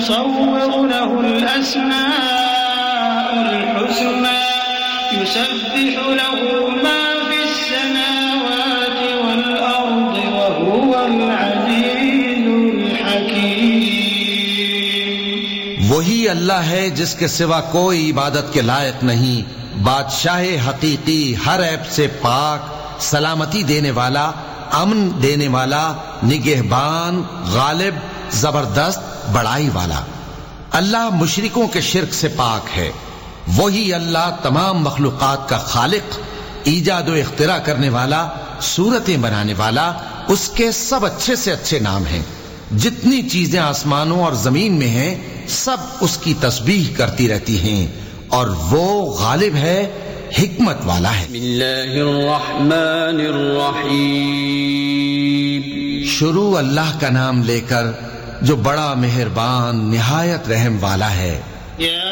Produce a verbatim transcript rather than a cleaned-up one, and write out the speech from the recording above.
يصور له الأسماء الحسنى يسبح له ما في السماوات والأرض وهو العزيز الحكيم. وہی اللہ ہے جس کے سوا کوئی عبادت کے لائق نہیں، بادشاہ حقیقی، ہر عیب سے پاک، سلامتی دینے والا، امن دینے والا، نگہبان، غالب، زبردست، بڑائی والا. اللہ مشرکوں کے شرک سے پاک ہے. وہی اللہ تمام مخلوقات کا خالق، ایجاد و اختراع کرنے والا، صورتیں بنانے والا. اس کے سب اچھے سے اچھے نام ہیں. جتنی چیزیں آسمانوں اور زمین میں ہیں سب اس کی تسبیح کرتی رہتی ہیں، اور وہ غالب ہے، حکمت والا ہے. بسم اللہ الرحمن الرحیم. شروع اللہ کا نام لے کر جو بڑا مہربان نہایت رحم والا ہے.